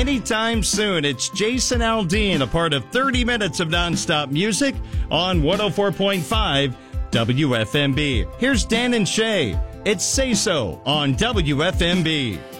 anytime soon. It's Jason Aldean, a part of 30 minutes of nonstop music on 104.5 WFMB. Here's Dan and Shay. It's Say So on WFMB.